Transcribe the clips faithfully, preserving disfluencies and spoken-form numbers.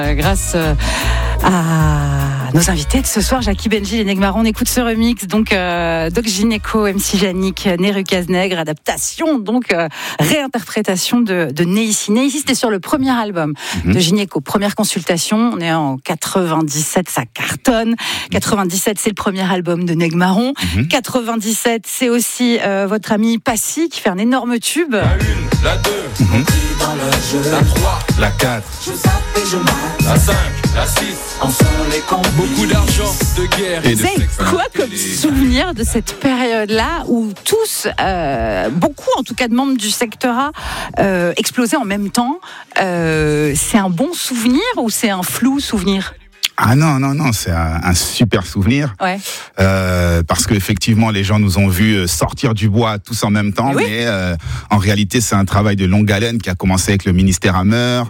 Euh, grâce euh, à nos invités de ce soir, Jackie Benji et Negmaron, on écoute ce remix. Donc, euh, Doc Gynéco, M C Yannick, Neru Cazenegre, adaptation, donc euh, réinterprétation de, de Né ici. Né ici, c'était sur le premier album mm-hmm. de Gynéco, première consultation. On est en quatre-vingt-dix-sept, ça cartonne. quatre-vingt-dix-sept, c'est le premier album de Negmaron. Mm-hmm. quatre-vingt-dix-sept, c'est aussi euh, votre ami Passy qui fait un énorme tube. La une, la deux, mm-hmm. dans le jeu. La trois, la quatre, je zappe et je mate. La cinq, la six, en sont les complices. Beaucoup d'argent, de guerre. Et de sexe. Quoi comme souvenir de cette période-là où tous, euh, beaucoup en tout cas de membres du secteur A, euh, explosaient en même temps. Euh, c'est un bon souvenir ou c'est un flou souvenir ? Ah non, non, non, c'est un, un super souvenir. Ouais. Euh, parce qu'effectivement, les gens nous ont vus sortir du bois tous en même temps. Oui. Mais euh, en réalité, c'est un travail de longue haleine qui a commencé avec le ministère Hammer.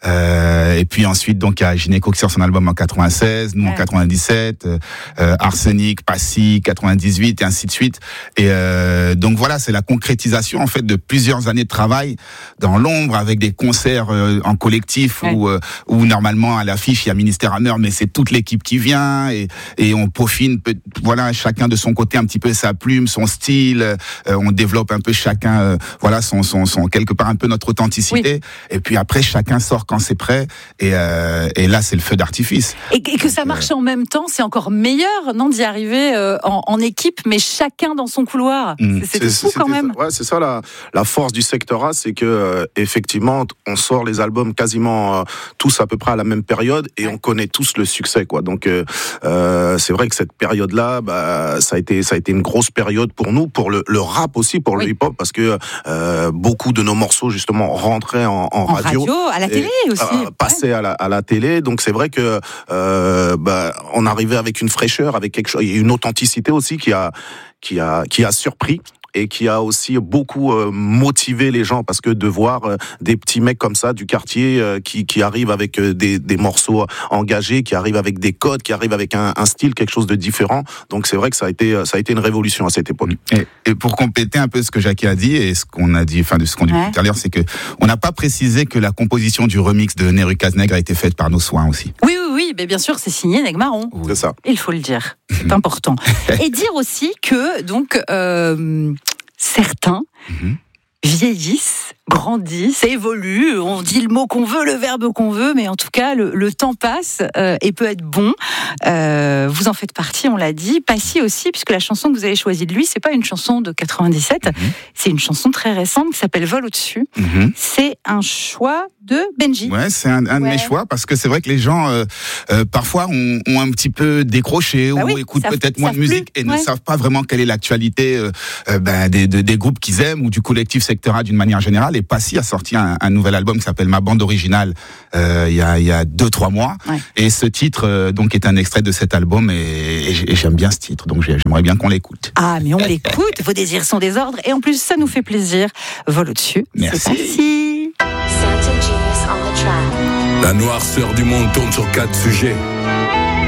Euh, et puis ensuite, donc, il y a Gynéco qui sort son album en quatre-vingt-seize, nous ouais. en quatre-vingt-dix-sept, euh, Arsenic, Passy, quatre-vingt-dix-huit, et ainsi de suite. Et euh, donc voilà, c'est la concrétisation en fait de plusieurs années de travail dans l'ombre avec des concerts euh, en collectif ouais. où, euh, où normalement à l'affiche il y a ministère Hammer, mais c'est toute l'équipe qui vient et, et on peaufine, voilà, chacun de son côté un petit peu sa plume, son style. Euh, on développe un peu chacun, euh, voilà, son, son, son quelque part un peu notre authenticité. Oui. Et puis après, chacun sort quand c'est prêt. Et, euh, et là, c'est le feu d'artifice. Et, et que Donc, ça marche euh... en même temps, c'est encore meilleur, non, d'y arriver euh, en, en équipe, mais chacun dans son couloir. Mmh. C'est, c'est, c'est fou quand même. Ça. Ouais, c'est ça la, la force du secteur A, c'est que euh, effectivement, on sort les albums quasiment euh, tous à peu près à la même période et ouais. on connaît tous le succès, quoi. Donc euh, euh, c'est vrai que cette période-là, bah, ça a été ça a été une grosse période pour nous, pour le, le rap aussi, pour oui. le hip-hop, parce que euh, beaucoup de nos morceaux justement rentraient en, en, en radio, radio, à la télé et, aussi, euh, passaient ouais. à, la, à la télé. Donc c'est vrai que euh, bah, on arrivait avec une fraîcheur, avec quelque chose, une authenticité aussi qui a qui a qui a surpris. Et qui a aussi beaucoup euh, motivé les gens, parce que de voir euh, des petits mecs comme ça du quartier euh, qui qui arrivent avec euh, des des morceaux engagés, qui arrivent avec des codes, qui arrivent avec un, un style, quelque chose de différent. Donc c'est vrai que ça a été ça a été une révolution à cette époque. Et, et pour compléter un peu ce que Jackie a dit et ce qu'on a dit, enfin de ce qu'on dit ouais. tout à l'heure, c'est que on n'a pas précisé que la composition du remix de Neru Cazenegre a été faite par nos soins aussi. Oui oui oui, mais bien sûr c'est signé Negmaron. Oui. C'est ça. Il faut le dire, c'est important. Et dire aussi que donc. Euh, Certains mmh. vieillissent, grandissent, évoluent. On dit le mot qu'on veut, le verbe qu'on veut, mais en tout cas, le, le temps passe euh, et peut être bon. Euh, vous en faites partie, on l'a dit. Passy aussi, puisque la chanson que vous avez choisie de lui, c'est pas une chanson de quatre-vingt-dix-sept, mmh. c'est une chanson très récente qui s'appelle Vol au-dessus. Mmh. C'est un choix de Benji. Ouais, c'est un, un ouais. de mes choix, parce que c'est vrai que les gens, euh, euh, parfois, ont, ont un petit peu décroché bah ou oui, écoutent peut-être moins de musique plus. et ouais. ne savent pas vraiment quelle est l'actualité euh, euh, ben, des, des, des groupes qu'ils aiment ou du collectif Secteur A d'une manière générale. Et Passy a sorti un, un nouvel album qui s'appelle Ma bande originale euh, il y a il y a deux trois mois. Ouais. Et ce titre euh, donc est un extrait de cet album et, et, et j'aime bien ce titre, donc j'aimerais bien qu'on l'écoute. Ah mais on l'écoute. Vos désirs sont des ordres et en plus ça nous fait plaisir. Vol au-dessus. Merci. C'est Passy. La noirceur du monde tourne sur quatre sujets.